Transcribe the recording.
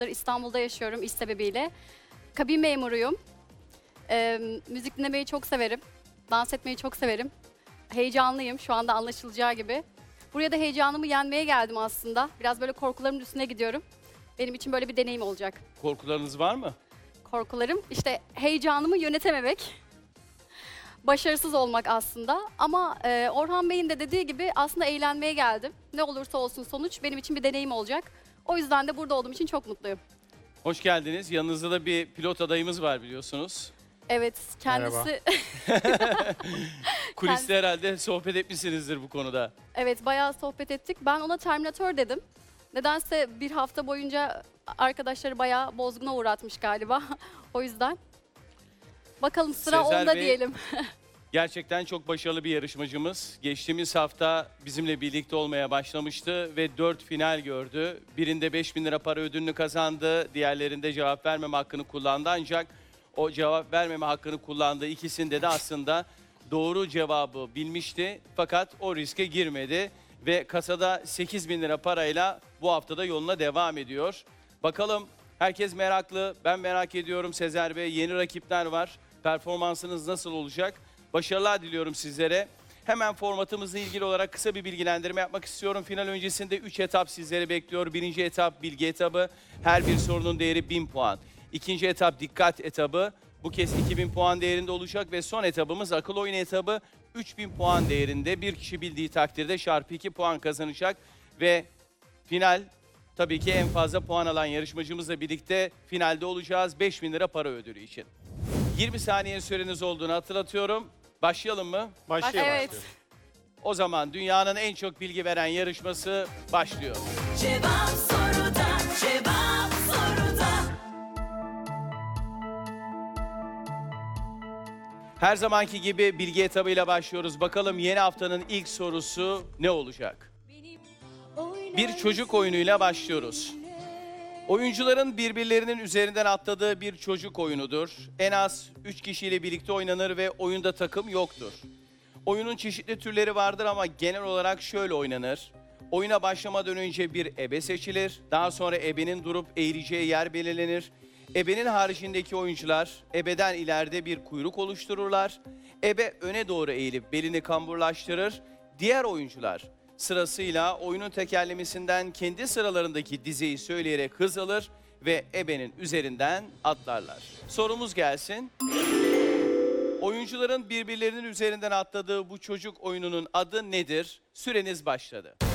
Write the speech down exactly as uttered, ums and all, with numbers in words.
İstanbul'da yaşıyorum iş sebebiyle. Kabin memuruyum. Ee, müzik dinlemeyi çok severim. Dans etmeyi çok severim. Heyecanlıyım şu anda anlaşılacağı gibi. Buraya da heyecanımı yenmeye geldim aslında. Biraz böyle korkularımın üstüne gidiyorum. Benim için böyle bir deneyim olacak. Korkularınız var mı? Korkularım işte heyecanımı yönetememek. Başarısız olmak aslında. Ama e, Orhan Bey'in de dediği gibi aslında eğlenmeye geldim. Ne olursa olsun sonuç benim için bir deneyim olacak. O yüzden de burada olduğum için çok mutluyum. Hoş geldiniz. Yanınızda da bir pilot adayımız var biliyorsunuz. Evet, kendisi Kuliste herhalde sohbet etmişsinizdir bu konuda. evet bayağı sohbet ettik. Ben ona Terminator dedim. Nedense bir hafta boyunca arkadaşları bayağı bozguna uğratmış galiba. O yüzden. Bakalım sıra Sezer onda Bey- diyelim. Gerçekten çok başarılı bir yarışmacımız. Geçtiğimiz hafta bizimle birlikte olmaya başlamıştı ve dört final gördü. Birinde beş bin lira para ödülünü kazandı. Diğerlerinde cevap vermeme hakkını kullandı. Ancak o cevap vermeme hakkını kullandığı ikisinde de aslında doğru cevabı bilmişti. Fakat o riske girmedi ve kasada sekiz bin lira parayla bu haftada yoluna devam ediyor. Bakalım, herkes meraklı. Ben merak ediyorum Sezer Bey. Yeni rakipler var. Performansınız nasıl olacak? Başarılar diliyorum sizlere. Hemen formatımızla ilgili olarak kısa bir bilgilendirme yapmak istiyorum. Final öncesinde üç etap sizleri bekliyor. Birinci etap bilgi etabı. Her bir sorunun değeri bin puan. İkinci etap dikkat etabı. Bu kez iki bin puan değerinde olacak ve son etabımız akıl oyunu etabı. üç bin puan değerinde. Bir kişi bildiği takdirde çarpı iki puan kazanacak ve final tabii ki en fazla puan alan yarışmacımızla birlikte finalde olacağız beş bin lira para ödülü için. yirmi saniye süreniz olduğunu hatırlatıyorum. Başlayalım mı? Başlıyor. Evet. başlıyor. O zaman dünyanın en çok bilgi veren yarışması başlıyor. Cevap soruda, cevap soruda. Her zamanki gibi bilgi etabıyla başlıyoruz. Bakalım yeni haftanın ilk sorusu ne olacak? Bir çocuk oyunuyla başlıyoruz. Oyuncuların birbirlerinin üzerinden atladığı bir çocuk oyunudur. En az üç kişiyle birlikte oynanır ve oyunda takım yoktur. Oyunun çeşitli türleri vardır ama genel olarak şöyle oynanır. Oyuna başlamadan önce bir ebe seçilir. Daha sonra ebenin durup eğileceği yer belirlenir. Ebenin haricindeki oyuncular ebeden ileride bir kuyruk oluştururlar. Ebe öne doğru eğilip belini kamburlaştırır. Diğer oyuncular sırasıyla oyunun tekerlemesinden kendi sıralarındaki dizeyi söyleyerek hız alır ve ebenin üzerinden atlarlar. Sorumuz gelsin. Oyuncuların birbirlerinin üzerinden atladığı bu çocuk oyununun adı nedir? Süreniz başladı.